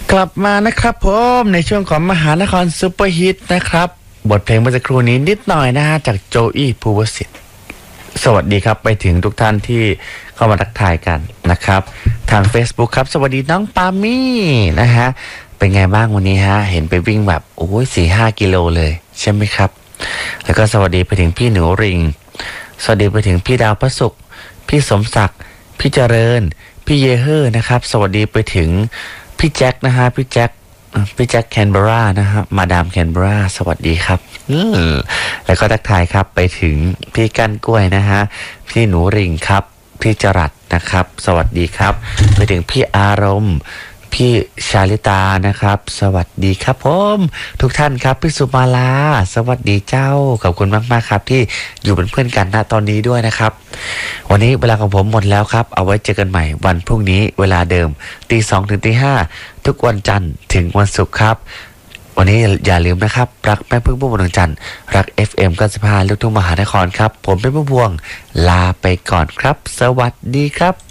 กลับมานะครับผมในช่วงของมหานครซุปเปอร์ฮิตนะครับบทเพลงเมื่อสักครู่นี้นิดหน่อยนะฮะจากโจอี้ภูวสิทธิ์สวัสดีครับไปถึงทุกท่านที่เข้ามาทักทายกันนะครับทาง Facebook ครับสวัสดีน้องปามี่นะฮะเป็นไงบ้างวันนี้ฮะเห็นไปวิ่งแบบโอ้ย4-5 กิโลเลยใช่ไหมครับแล้วก็สวัสดีไปถึงพี่หนูริงสวัสดีไปถึงพี่ดาวพระศุกร์พี่สมศักดิ์พี่เจริญพี่เยเฮอร์นะครับสวัสดีไปถึงพี่แจ็คนะฮะพี่แจ็คแคนเบรานะฮะมาดามแคนเบราสวัสดีครับแล้วก็ทักทายครับไปถึงพี่ก้านกล้วยนะฮะพี่หนูริงครับพี่จรัสนะครับสวัสดีครับไปถึงพี่อารมณ์พี่ชาลิตานะครับสวัสดีครับผมทุกท่านครับพี่สุมาลาสวัสดีเจ้าขอบคุณมากๆครับที่อยู่เป็นเพื่อนกันณตอนนี้ด้วยนะครับวันนี้เวลาของผมหมดแล้วครับเอาไว้เจอกันใหม่วันพรุ่งนี้เวลาเดิม 2:00 ถึง 5:00 ทุกวันจันทร์ถึงวันศุกร์ครับวันนี้อย่าลืมนะครับรักแม่พึ่งพุ่มพวงดวงจันทร์รัก FM 95ลูกทุ่งมหานครครับผมเป็นพุ่มพวงลาไปก่อนครับสวัสดีครับ